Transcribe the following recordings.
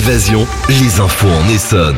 Évasion, les infos en Essonne.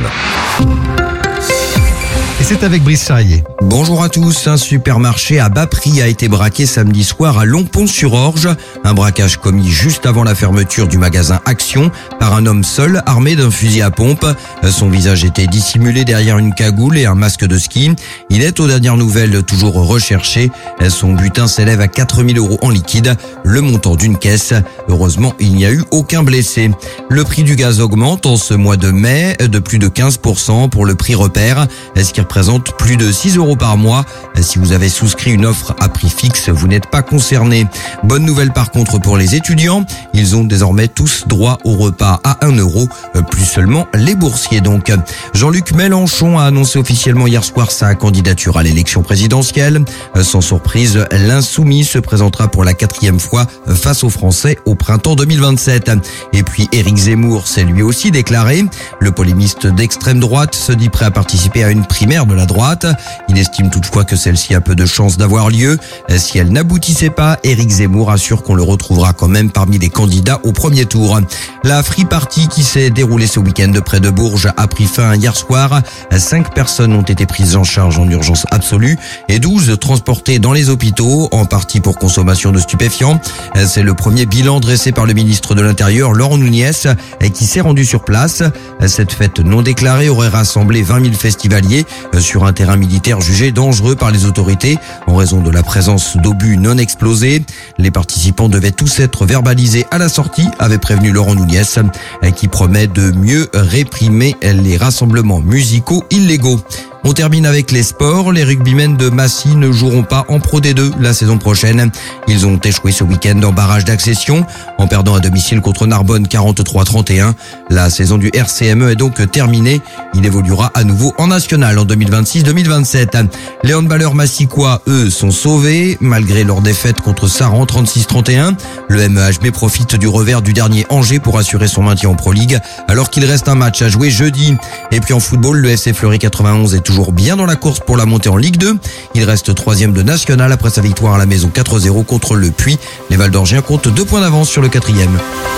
Et c'est avec Brice Charrier. Bonjour à tous. Un supermarché à bas prix a été braqué samedi soir à Longpont-sur-Orge. Un braquage commis juste avant la fermeture du magasin Action par un homme seul armé d'un fusil à pompe. Son visage était dissimulé derrière une cagoule et un masque de ski. Il est aux dernières nouvelles toujours recherché. Son butin s'élève à 4 000 € en liquide, le montant d'une caisse. Heureusement, il n'y a eu aucun blessé. Le prix du gaz augmente en ce mois de mai de plus de 15% pour le prix repère, ce qui représente plus de 6 € par mois. Si vous avez souscrit une offre à prix fixe, vous n'êtes pas concerné. Bonne nouvelle par contre pour les étudiants. Ils ont désormais tous droit au repas à 1 €, plus seulement les boursiers donc. Jean-Luc Mélenchon a annoncé officiellement hier soir sa candidature à l'élection présidentielle. Sans surprise, l'insoumis se présentera pour la 4e fois face aux Français au printemps 2027. Et puis Éric Zemmour s'est lui aussi déclaré. Le polémiste d'extrême droite se dit prêt à participer à une primaire de la droite. Il estime toutefois que celle-ci a peu de chances d'avoir lieu. Si elle n'aboutissait pas, Éric Zemmour assure qu'on le retrouvera quand même parmi les candidats au premier tour. La Free Party qui s'est déroulée ce week-end près de Bourges a pris fin hier soir. 5 personnes ont été prises en charge en urgence absolue et 12 transportées dans les hôpitaux, en partie pour consommation de stupéfiants. C'est le premier bilan dressé par le ministre de l'Intérieur, Laurent Nunez, qui s'est rendu sur place. Cette fête non déclarée aurait rassemblé 20 000 festivaliers sur un terrain militaire jugé dangereux par les autorités en raison de la présence d'obus non explosés. Les participants devaient tous être verbalisés à la sortie, avait prévenu Laurent Nunez, qui promet de mieux réprimer les rassemblements musicaux illégaux. On termine avec les sports. Les rugbymen de Massy ne joueront pas en Pro D2 la saison prochaine. Ils ont échoué ce week-end en barrage d'accession en perdant à domicile contre Narbonne 43-31. La saison du RCME est donc terminée. Il évoluera à nouveau en national en 2026-2027. Les handballeurs massicois, eux, sont sauvés malgré leur défaite contre Saran 36-31. Le MEHB profite du revers du dernier Angers pour assurer son maintien en Pro League alors qu'il reste un match à jouer jeudi. Et puis en football, le FC Fleury 91 est toujours bien dans la course pour la montée en Ligue 2. Il reste 3e de national après sa victoire à la maison 4-0 contre le Puy. Les Valdorgiens comptent 2 points d'avance sur le 4e.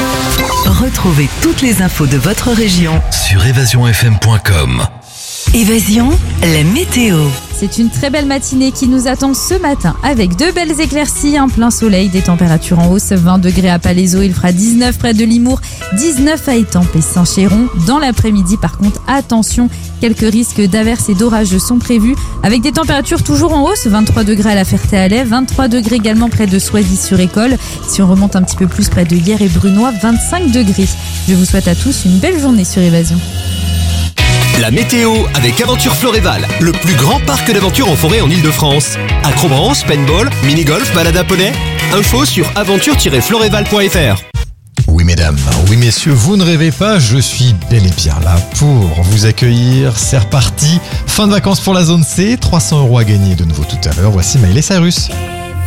Retrouvez toutes les infos de votre région Sur évasionfm.com. Évasion, la météo. C'est une très belle matinée qui nous attend ce matin avec de belles éclaircies, un plein soleil, des températures en hausse, 20 degrés à Palaiseau, il fera 19 près de Limours, 19 à Étampes et Saint-Chéron. Dans l'après-midi, par contre, attention, quelques risques d'averses et d'orages sont prévus avec des températures toujours en hausse, 23 degrés à la Ferté-Alais, 23 degrés également près de Soisy-sur-École. Si on remonte un petit peu plus près de Hyères et Brunois, 25 degrés. Je vous souhaite à tous une belle journée sur Évasion. La météo avec Aventure Floréval, le plus grand parc d'aventure en forêt en Ile-de-France. Acrobranche, paintball, mini-golf, balade à poney. Info sur aventure-floréval.fr. Oui mesdames, oui messieurs, vous ne rêvez pas, je suis bel et bien là pour vous accueillir. C'est reparti, fin de vacances pour la zone C, 300 € à gagner de nouveau tout à l'heure. Voici Miley Cyrus.